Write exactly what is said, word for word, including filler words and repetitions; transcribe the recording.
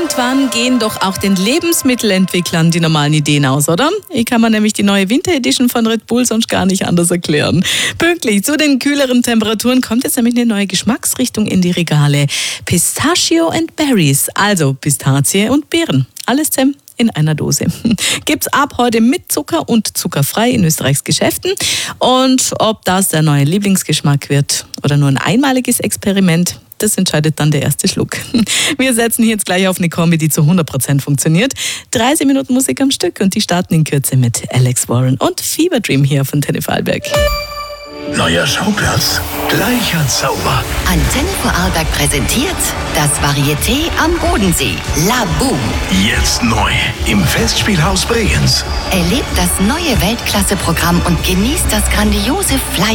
Irgendwann gehen doch auch den Lebensmittelentwicklern die normalen Ideen aus, oder? Ich kann mir nämlich die neue Winter Edition von Red Bull sonst gar nicht anders erklären. Pünktlich zu den kühleren Temperaturen kommt jetzt nämlich eine neue Geschmacksrichtung in die Regale. Pistachio and Berries, also Pistazie und Beeren. Alles zusammen in einer Dose. Gibt's ab heute mit Zucker und zuckerfrei in Österreichs Geschäften. Und ob das der neue Lieblingsgeschmack wird oder nur ein einmaliges Experiment, das entscheidet dann der erste Schluck. Wir setzen hier jetzt gleich auf eine Kombi, die zu hundert Prozent funktioniert. dreißig Minuten Musik am Stück und die starten in Kürze mit Alex Warren und Fever Dream hier von Antenne Vorarlberg. Neuer Schauplatz, gleicher Zauber. Antenne Vorarlberg präsentiert das Varieté am Bodensee. La Boom. Jetzt neu im Festspielhaus Bregenz. Erlebt das neue Weltklasse-Programm und genießt das grandiose Fly